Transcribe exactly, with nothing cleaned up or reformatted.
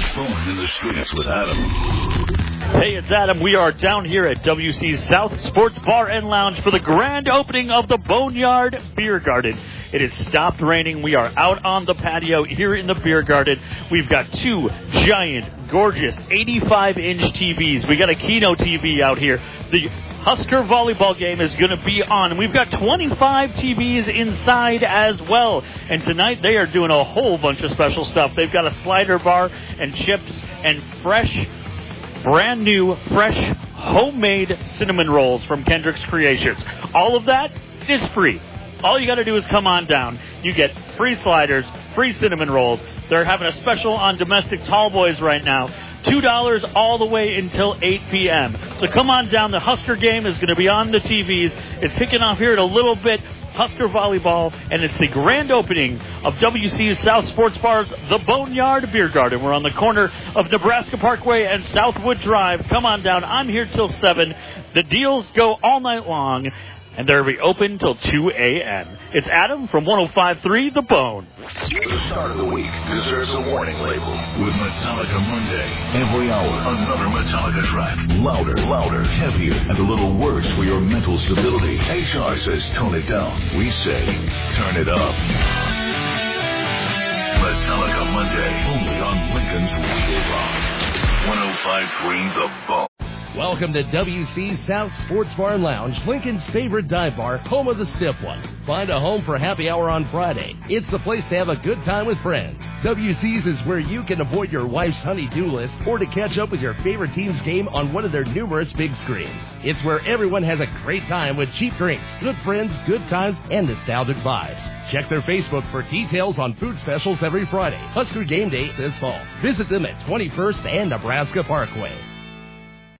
Phone in the Streets with Adam. Hey, it's Adam. We are down here at W C's South Sports Bar and Lounge for the grand opening of the Boneyard Beer Garden. It has stopped raining. We are out on the patio here in the beer garden. We've got two giant, gorgeous eighty-five inch T Vs. We got a Kino T V out here. The Husker volleyball game is going to be on. And we've got twenty-five T Vs inside as well. And tonight they are doing a whole bunch of special stuff. They've got a slider bar and chips and fresh, brand new, fresh, homemade cinnamon rolls from Kendrick's Creations. All of that is free. All you got to do is come on down. You get free sliders, free cinnamon rolls. They're having a special on domestic tall boys right now. two dollars all the way until eight p.m. So come on down. The Husker game is going to be on the T Vs. It's kicking off here in a little bit. Husker volleyball, and it's the grand opening of W C's South Sports Bar's The Boneyard Beer Garden. We're on the corner of Nebraska Parkway and Southwood Drive. Come on down. I'm here till seven. The deals go all night long, and they'll be open till two a.m. It's Adam from one oh five point three The Bone. The start of the week deserves a warning label. With Metallica Monday. Every hour, another Metallica track. Louder, louder, heavier, and a little worse for your mental stability. H R says tone it down. We say turn it up. Metallica Monday. Only on Lincoln's Real Rock. one oh five point three The Bone. Welcome to W C's South Sports Bar and Lounge, Lincoln's favorite dive bar, home of the stiff one. Find a home for happy hour on Friday. It's the place to have a good time with friends. W C's is where you can avoid your wife's honey-do list or to catch up with your favorite team's game on one of their numerous big screens. It's where everyone has a great time with cheap drinks, good friends, good times, and nostalgic vibes. Check their Facebook for details on food specials every Friday. Husker Game Day this fall. Visit them at twenty-first and Nebraska Parkway.